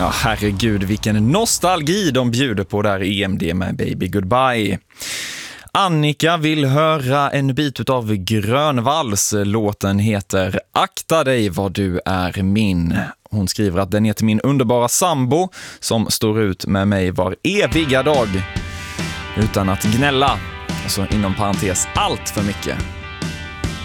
Ja, herregud, vilken nostalgi de bjuder på där i EMD med Baby Goodbye. Annika vill höra en bit av Grönvalls. Låten heter Akta dig vad du är min. Hon skriver att den är till min underbara sambo som står ut med mig var eviga dag utan att gnälla. Alltså inom parentes allt för mycket.